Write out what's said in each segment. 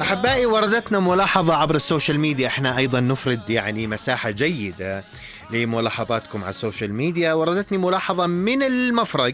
أحبائي، وردتنا ملاحظة عبر السوشيال ميديا. احنا أيضا نفرد يعني مساحة جيدة لملاحظاتكم على السوشيال ميديا. وردتني ملاحظة من المفرق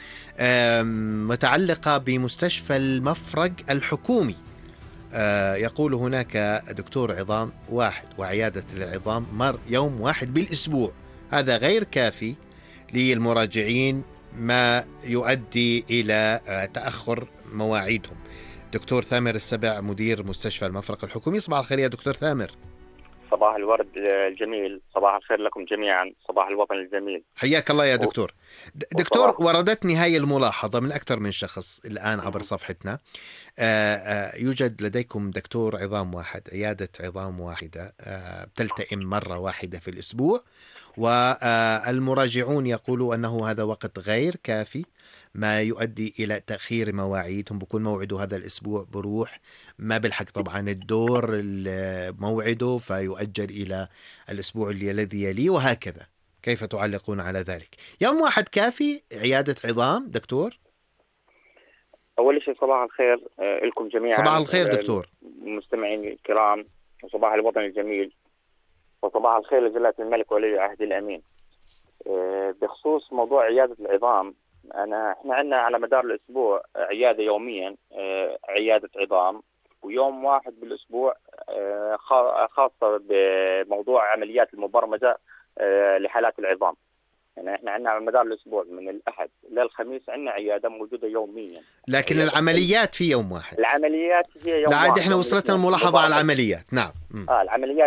متعلقة بمستشفى المفرق الحكومي. يقول هناك دكتور عظام واحد وعيادة العظام يوم واحد بالأسبوع. هذا غير كافي للمراجعين، ما يؤدي إلى تأخر مواعيدهم. دكتور ثامر السبع، مدير مستشفى المفرق الحكومي. صباح الخير يا دكتور ثامر. صباح الورد الجميل، صباح الخير لكم جميعا، صباح الوطن الجميل. حياك الله يا دكتور. دكتور، وردتني هاي الملاحظة من أكثر من شخص الآن عبر صفحتنا. يوجد لديكم دكتور عظام واحد، عيادة عظام واحدة بتلتئم مرة واحدة في الأسبوع، والمراجعون يقولوا أنه هذا وقت غير كافي، ما يؤدي إلى تأخير مواعيدهم. بكون موعده هذا الأسبوع بروح، ما بالحق طبعا الدور موعده، فيؤجل إلى الأسبوع الذي يليه، وهكذا. كيف تعلقون على ذلك؟ يوم واحد كافي عيادة عظام دكتور؟ أول شيء صباح الخير لكم جميعا. صباح الخير دكتور. المستمعين الكرام، وصباح الوطن الجميل، وصباح الخير لجلالة الملك ولي العهد الأمين. بخصوص موضوع عيادة العظام، احنا عندنا على مدار الأسبوع عيادة يوميا، عيادة عظام، ويوم واحد بالأسبوع خاصة بموضوع عمليات المبرمجة لحالات العظام. يعني احنا عندنا على مدار الأسبوع من الأحد للخميس عندنا عيادة موجودة يوميا. لكن العمليات في يوم واحد. العمليات هي يوم لا عاد واحد. احنا وصلتنا الملاحظة على العمليات. نعم. العمليات